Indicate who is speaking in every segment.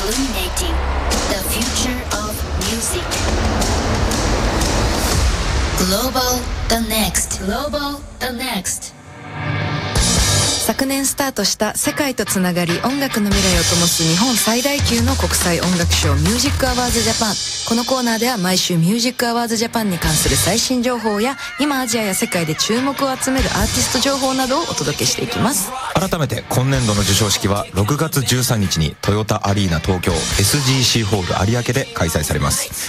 Speaker 1: illuminating the future of music. Global the next. Global the next.
Speaker 2: 昨年スタートした世界とつながり音楽の未来を灯す日本最大級の国際音楽賞ミュージックアワーズジャパン。このコーナーでは毎週ミュージックアワーズジャパンに関する最新情報や今アジアや世界で注目を集めるアーティスト情報などをお届けしていきます。
Speaker 3: 改めて今年度の授賞式は6月13日にトヨタアリーナ東京 SGC ホール有明で開催されます。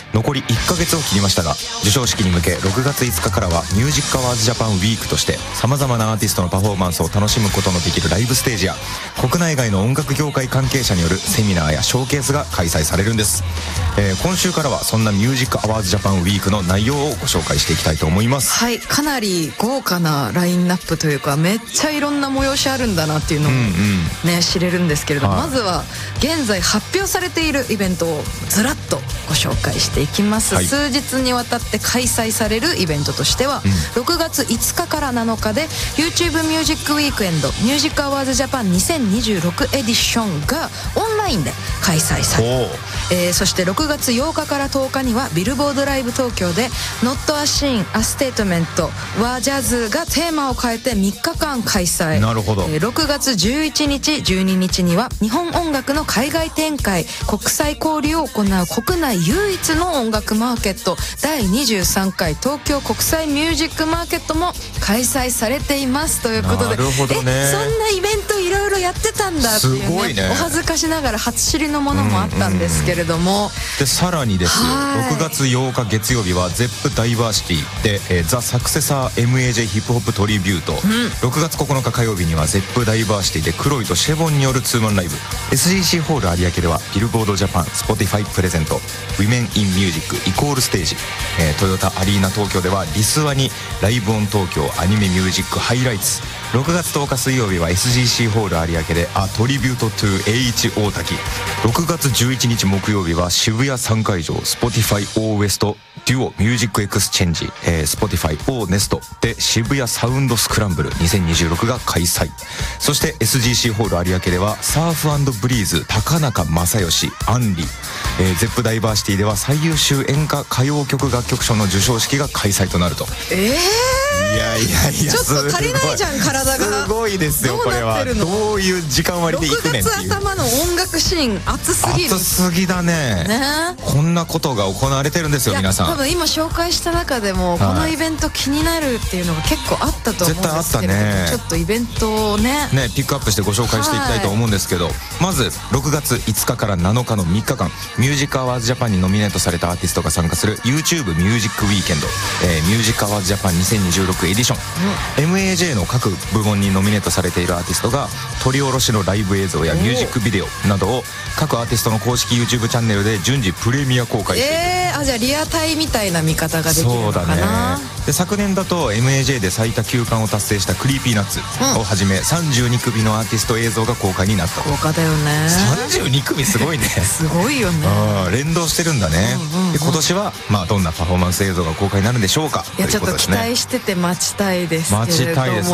Speaker 3: 残り1ヶ月を切りましたが、授賞式に向け6月5日からはミュージックアワーズジャパンウィークとして様々なアーティストのパフォーマンスを楽しむことのできるライブステージや国内外の音楽業界関係者によるセミナーやショーケースが開催されるんです。今週からはそんなミュージックアワーズジャパンウィークの内容をご紹介していきたいと思います。
Speaker 2: はい、かなり豪華なラインナップというか、めっちゃいろんな催しあるんだなっていうのをね、知れるんですけれども、まずは現在発表されているイベントをずらっとご紹介していきます。数日にわたって開催されるイベントとしては、6月5日から7日で YouTube ミュージックウィークエンドミュージックアワーズジャパン2026エディションがオンラインで開催される。そして6月8日から10日にはビルボードライブ東京で Not a Scene, a Statement はジャズがテーマを変えて3日間開催。
Speaker 3: なるほど。
Speaker 2: 6月11日12日には日本音楽の海外展開国際交流を行う国内唯一の音楽マーケット第23回東京国際ミュージックマーケットも開催されていますということで、
Speaker 3: なるほどね、
Speaker 2: そんなイベントいろいろやってたんだっていうね、
Speaker 3: すごいね、
Speaker 2: お恥ずかしながら初知りのものもあったんですけれども、
Speaker 3: でさらにですよ、6月8日月曜日は ZEP ダイバーシティで、ザ・サクセサー MAJ ヒップホップトリビュート、6月9日火曜日には ZEP ダイバーシティでクロイとシェボンによるツーマンライブ、 SGC ホール有明ではビルボードジャパン Spotify プレゼント Women in Music イコールステージ、トヨタアリーナ東京ではリスワにライブオン東京アニメミュージックハイライツ、6月10日水曜日は SGC ホール有明でA Tribute to H 大滝、6月11日木曜日は渋谷3会場 Spotify O West デュオミュージックエクスチェンジ、Spotify O Nest で渋谷サウンドスクランブル2026が開催。そして SGC ホール有明ではサーフ&ブリーズ高中正義アンリ、ZEP ダイバーシティでは最優秀演歌歌謡曲楽曲賞の授賞式が開催となると。いやいやいや、
Speaker 2: ちょっと足りないじゃん体が。
Speaker 3: すごいですよこれは。どういう時間割でいくねんっていう。
Speaker 2: 6月頭の音楽シーン熱すぎる。
Speaker 3: 熱すぎだね。こんなことが行われてるんですよ皆さん。
Speaker 2: 多分今紹介した中でもこのイベント気になるっていうのが結構あったと思うんですけれども、ちょっとイベントをね
Speaker 3: ピックアップしてご紹介していきたいと思うんですけど、まず6月5日から7日の3日間ミュージックアワーズジャパンにノミネートされたアーティストが参加する YouTube ミュージックウィーケンド、ミュージックアワーズジャパン2026エディション、MAJ の各部門にノミネートされているアーティストが取り下ろしのライブ映像やミュージックビデオなどを各アーティストの公式 YouTube チャンネルで順次プレミア公開している。
Speaker 2: じゃあリアタイみたいな見方ができるのかな。
Speaker 3: そうだね。で昨年だと MAJ で最多9冠を達成したクリーピーナッツをはじめ32組のアーティスト映像が公開になった。
Speaker 2: 豪華だよね。
Speaker 3: 32組すごいね。
Speaker 2: すごいよね。
Speaker 3: 連動してるんだね。で今年はどんなパフォーマンス映像が公開になるんでしょうか。
Speaker 2: いやちょっと期待してて待ちたいですけれども。
Speaker 3: 待ちたいです